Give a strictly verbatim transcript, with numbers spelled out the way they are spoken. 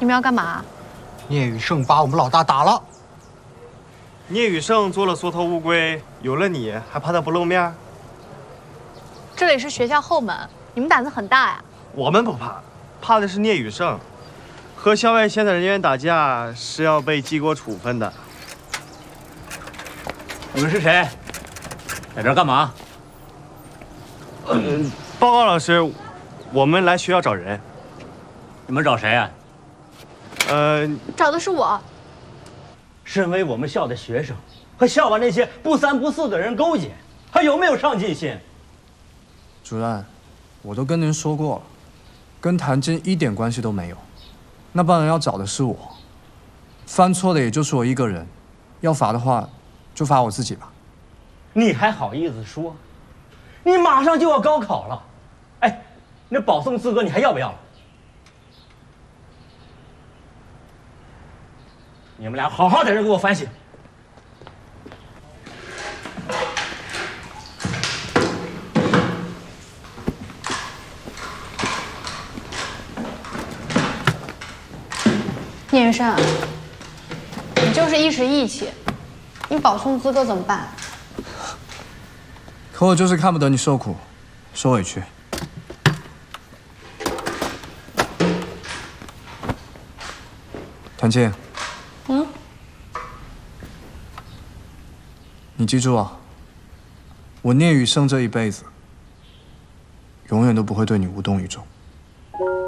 你们要干嘛？ 聂雨胜把我们老大打了。 聂雨胜做了缩头乌龟，有了你还怕他不露面？ 这里是学校后门，你们胆子很大呀。 我们不怕，怕的是聂雨胜。和校外现的人员打架是要被记过处分的。 你们是谁？在这儿干嘛？ 嗯，报告老师，我们来学校找人。 你们找谁啊？ 呃， 找的是我。 身为我们校的学生，和校外那些不三不四的人勾结，还有没有上进心？ 主任，我都跟您说过了，跟谭晶一点关系都没有。那帮人要找的是我，犯错的也就是我一个人，要罚的话，就罚我自己吧。 你还好意思说？你马上就要高考了，哎，那保送资格你还要不要了？你们俩好好在这给我反省。 聂云胜，你就是一时义气，你保送资格怎么办？ 可我就是看不得你受苦，受委屈。谭静， 嗯， 你记住啊，我聂雨胜这一辈子，永远都不会对你无动于衷。